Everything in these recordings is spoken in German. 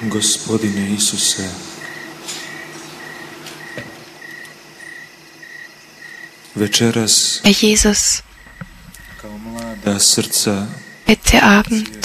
Gospodine Isuse, večeras, Herr Jesus, kao mlada srca heute Abend,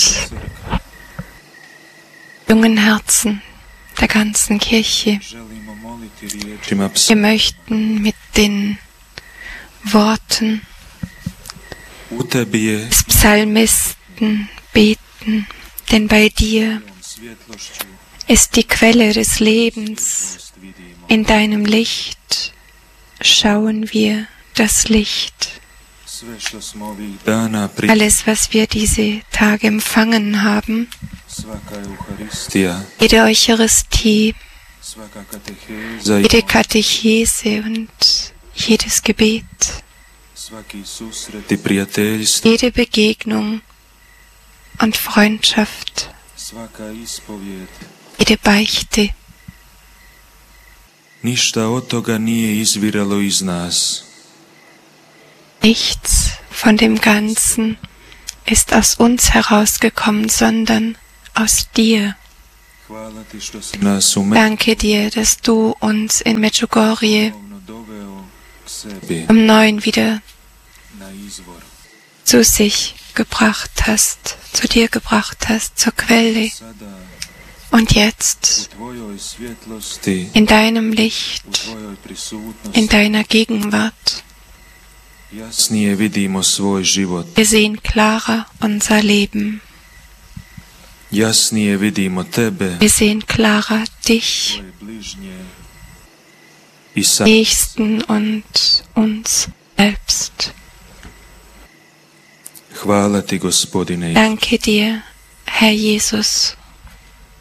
jungen Herzen der ganzen Kirche, želimo moliti riječima wir möchten mit den Worten U tebi je des Psalmisten beten, denn bei dir svjetlošću ist die Quelle des Lebens. vidimo. In deinem Licht schauen wir das Licht. Sve što smo ovih dana Alles, was wir diese Tage empfangen haben, svaka Euharistija, jede Eucharistie, svaka kateheza i jede Katechese und jedes Gebet, svaki susret i prijateljstvo, jede Begegnung und Freundschaft, svaka ispovjed, jede Beichte, ništa od toga nije izviralo iz nas. nichts von dem Ganzen ist aus uns herausgekommen, sondern aus dir. Hvala ti što si nas Danke dir, dass du uns in Medjugorje ponovno doveo k sebi neuen wieder na izvor. zu sich gebracht hast, zu dir gebracht hast, zur Quelle. Sada Und u jetzt tvojoj svjetlosti, in deinem u Licht, tvojoj prisutnosti, in deiner Gegenwart, jasnije vidimo svoj život, wir sehen klarer unser Leben. jasnije vidimo tebe, Wir sehen klarer dich, tvoje bližnje i sam. Nächsten und uns selbst. Hvala ti, Gospodine. Danke dir, Herr Jesus.